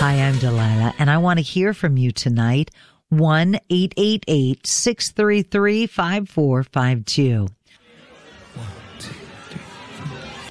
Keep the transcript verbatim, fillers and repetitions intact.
Hi, I'm Delilah, and I want to hear from you tonight. one eight eight eight, six three three, five four five two.